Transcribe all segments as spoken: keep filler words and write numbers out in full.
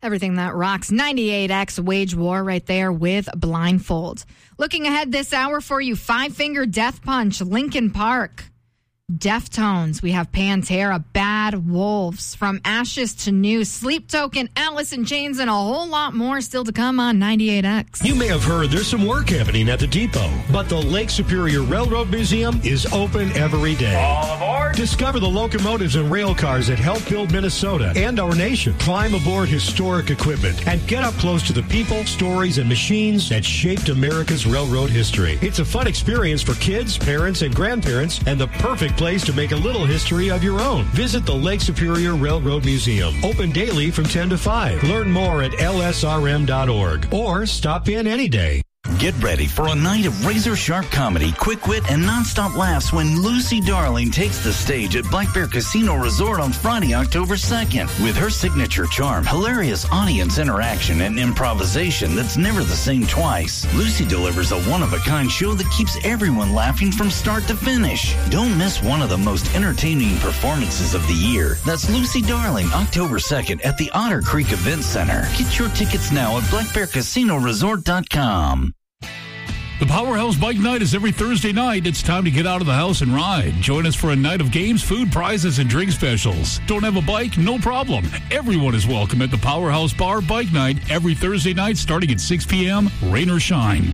Everything that rocks. ninety-eight X Wage War right there with Blindfold. Looking ahead this hour for you, Five Finger Death Punch, Linkin Park. Deftones, we have Pantera, Bad Wolves, From Ashes to New, Sleep Token, Alice in Chains, and a whole lot more still to come on ninety-eight X. You may have heard there's some work happening at the depot, but the Lake Superior Railroad Museum is open every day. All aboard! Discover the locomotives and rail cars that helped build Minnesota and our nation. Climb aboard historic equipment and get up close to the people, stories, and machines that shaped America's railroad history. It's a fun experience for kids, parents, and grandparents, and the perfect place to make a little history of your own. Visit the Lake Superior Railroad Museum. Open daily from ten to five. Learn more at L S R M dot org or stop in any day. Get ready for a night of razor-sharp comedy, quick wit, and nonstop laughs when Lucy Darling takes the stage at Black Bear Casino Resort on Friday, October second. With her signature charm, hilarious audience interaction, and improvisation that's never the same twice, Lucy delivers a one-of-a-kind show that keeps everyone laughing from start to finish. Don't miss one of the most entertaining performances of the year. That's Lucy Darling, October second at the Otter Creek Event Center. Get your tickets now at black bear casino resort dot com. The Powerhouse Bike Night is every Thursday night. It's time to get out of the house and ride. Join us for a night of games, food, prizes, and drink specials. Don't have a bike? No problem. Everyone is welcome at the Powerhouse Bar Bike Night every Thursday night starting at six p.m., rain or shine.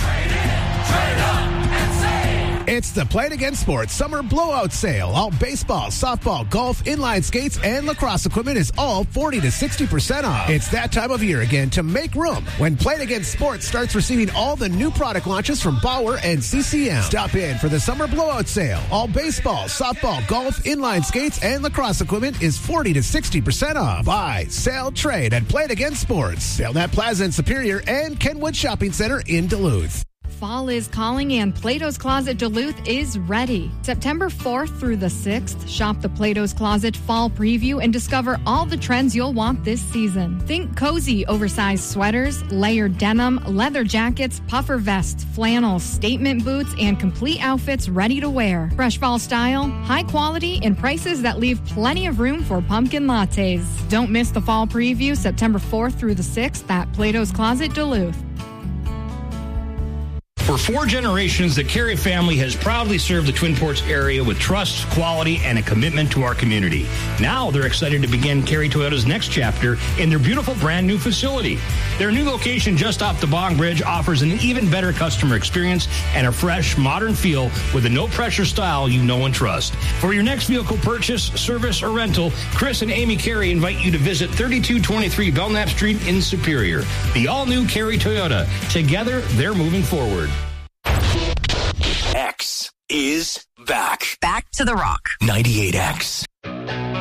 It's the Play It Again Sports Summer Blowout Sale. All baseball, softball, golf, inline skates, and lacrosse equipment is all forty to sixty percent off. It's that time of year again to make room when Play It Again Sports starts receiving all the new product launches from Bauer and C C M. Stop in for the Summer Blowout Sale. All baseball, softball, golf, inline skates, and lacrosse equipment is forty to sixty percent off. Buy, sell, trade at Play It Again Sports. Sailnet Plaza in Superior and Kenwood Shopping Center in Duluth. Fall is calling and Plato's Closet Duluth is ready. September fourth through the sixth, shop the Plato's Closet Fall Preview and discover all the trends you'll want this season. Think cozy, oversized sweaters, layered denim, leather jackets, puffer vests, flannels, statement boots, and complete outfits ready to wear. Fresh fall style, high quality, and prices that leave plenty of room for pumpkin lattes. Don't miss the Fall Preview September fourth through the sixth at Plato's Closet Duluth. For four generations, the Carey family has proudly served the Twin Ports area with trust, quality, and a commitment to our community. Now they're excited to begin Carey Toyota's next chapter in their beautiful brand new facility. Their new location just off the Bong Bridge offers an even better customer experience and a fresh, modern feel with a no-pressure style you know and trust. For your next vehicle purchase, service, or rental, Chris and Amy Carey invite you to visit thirty-two twenty-three Belknap Street in Superior. The all-new Carey Toyota. Together, they're moving forward. X is back. Back to the Rock. ninety-eight X.